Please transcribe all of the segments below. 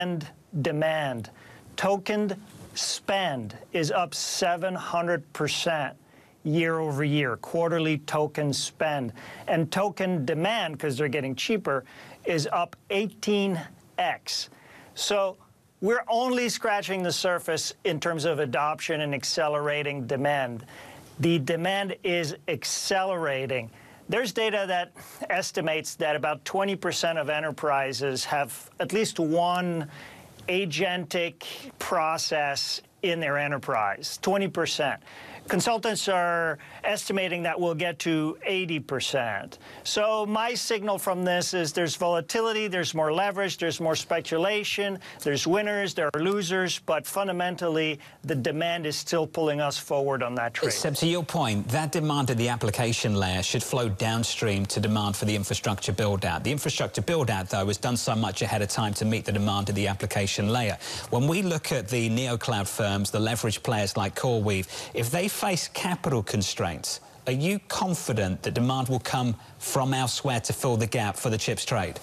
demand. Tokened spend is up 700% year over year, quarterly token spend. And token demand, because they're getting cheaper, is up 18x. So we're only scratching the surface in terms of adoption and accelerating demand. The demand is accelerating. There's data that estimates that about 20% of enterprises have at least one agentic process in their enterprise, 20%. Consultants are estimating that we'll get to 80%. So my signal from this is there's volatility, there's more leverage, there's more speculation, there's winners, there are losers, but fundamentally the demand is still pulling us forward on that trade. Except to your point, that demand at the application layer should flow downstream to demand for the infrastructure build-out. The infrastructure build-out, though, has done so much ahead of time to meet the demand of the application layer. When we look at the neo-cloud firms, the leverage players like CoreWeave, if they face capital constraints, are you confident that demand will come from elsewhere to fill the gap for the chips trade?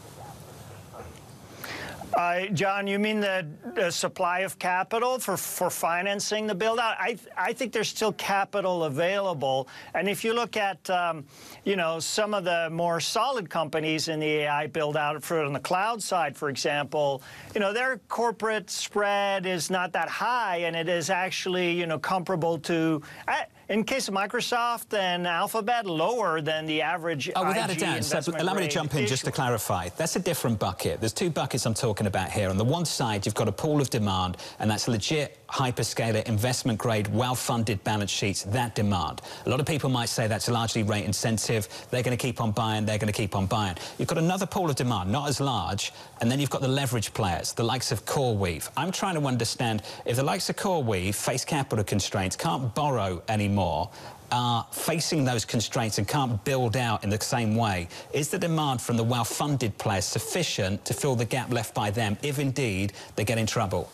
John, you mean the supply of capital for financing the build-out? I think there's still capital available. And if you look at, you know, some of the more solid companies in the AI build-out, on the cloud side, for example, you know, their corporate spread is not that high, and it is actually, you know, comparable to, in case of Microsoft and Alphabet, lower than the average. Oh, without a doubt. So allow me to jump in just to clarify. That's a different bucket. There's two buckets I'm talking about here. On the one side, you've got a pool of demand, and that's legit hyperscaler, investment-grade, well-funded balance sheets, that demand. A lot of people might say that's largely rate incentive. They're going to keep on buying. They're going to keep on buying. You've got another pool of demand, not as large, and then you've got the leverage players, the likes of CoreWeave. I'm trying to understand if the likes of CoreWeave face capital constraints, can't borrow anymore, are facing those constraints and can't build out in the same way, is the demand from the well-funded players sufficient to fill the gap left by them if indeed they get in trouble?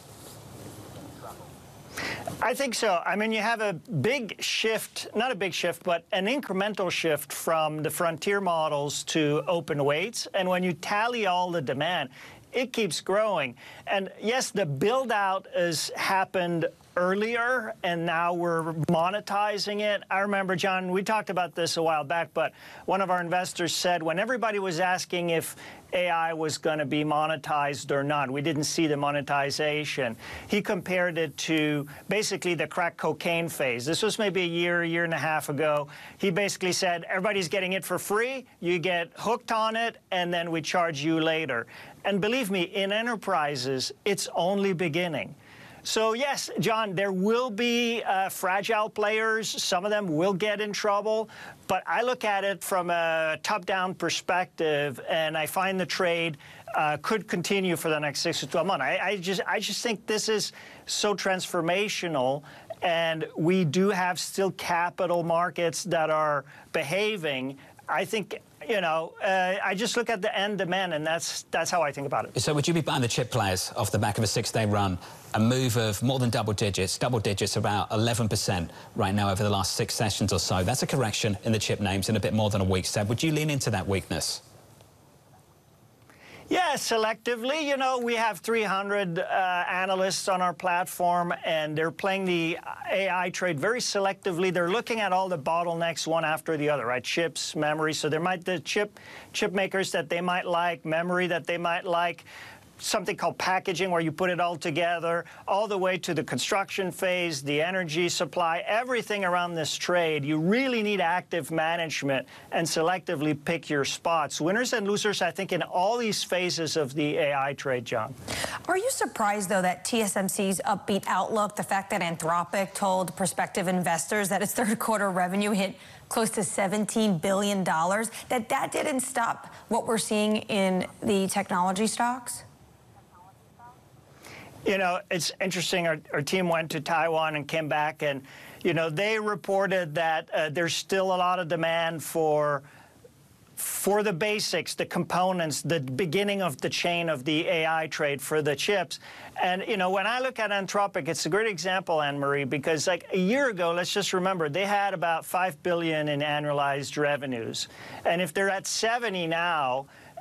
I think so. I mean, you have a big shift, not a big shift, but an incremental shift from the frontier models to open weights. And when you tally all the demand, it keeps growing. And yes, the build-out has happened earlier, and now we're monetizing it. I remember, John, we talked about this a while back, but one of our investors said when everybody was asking if AI was going to be monetized or not, we didn't see the monetization. He compared it to basically the crack cocaine phase. This was maybe a year and a half ago. He basically said, everybody's getting it for free, you get hooked on it, and then we charge you later. And believe me, in enterprises, it's only beginning. So yes, John, there will be fragile players. Some of them will get in trouble. But I look at it from a top-down perspective, and I find the trade could continue for the next 6 to 12 months. I just think this is so transformational, and we do have still capital markets that are behaving. I think, you know, I just look at the end demand, and that's how I think about it. So would you be buying the chip players off the back of a 6-day run, a move of more than double digits, about 11% right now over the last 6 sessions or so? That's a correction in the chip names in a bit more than a week, Seb. Would you lean into that weakness? Yeah, selectively. You know, we have 300 analysts on our platform, and they're playing the AI trade very selectively. They're looking at all the bottlenecks one after the other, right? Chips, memory. So there might be chip makers that they might like, memory that they might like, something called packaging where you put it all together, all the way to the construction phase, the energy supply, everything around this trade. You really need active management and selectively pick your spots. Winners and losers, I think, in all these phases of the AI trade, John. Are you surprised, though, that TSMC's upbeat outlook, the fact that Anthropic told prospective investors that its third-quarter revenue hit close to $17 billion, that didn't stop what we're seeing in the technology stocks? You know, it's interesting. Our team went to Taiwan and came back, and, you know, they reported that there's still a lot of demand for the basics, the components, the beginning of the chain of the AI trade for the chips. And, you know, when I look at Anthropic, it's a great example, Anne-Marie, because like a year ago, let's just remember, they had about $5 billion in annualized revenues. And if they're at 70 now,